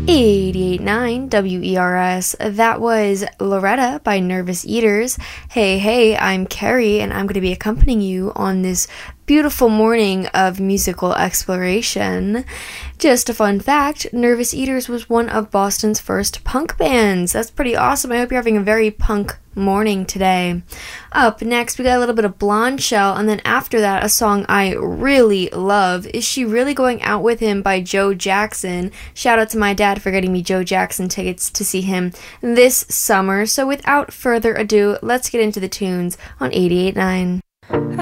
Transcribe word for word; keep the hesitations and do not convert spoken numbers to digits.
eighty-eight point nine W E R S. That was Loretta by Nervous Eaters. Hey, hey, I'm Carrie, and I'm going to be accompanying you on this beautiful morning of musical exploration. Just a fun fact, Nervous Eaters was one of Boston's first punk bands. That's pretty awesome. I hope you're having a very punk morning today. Up next, we got a little bit of Blonde Shell, and then after that, a song I really love, Is She Really Going Out With Him by Joe Jackson. Shout out to my dad for getting me Joe Jackson tickets to see him this summer. So without further ado, let's get into the tunes on eighty-eight point nine.